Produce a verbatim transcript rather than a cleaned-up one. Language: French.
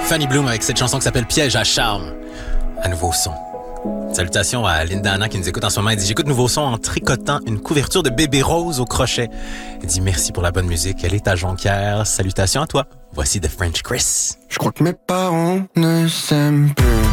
Fanny Bloom avec cette chanson qui s'appelle Piège à charme. À Nouveau Son. Salutations à Linda Anna qui nous écoute en ce moment. Elle dit « J'écoute Nouveau Son en tricotant une couverture de bébé rose au crochet. » Elle dit « Merci pour la bonne musique. Elle est à Jonquière. Salutations à toi. Voici The French Chris. » Je crois que mes parents ne s'aiment plus.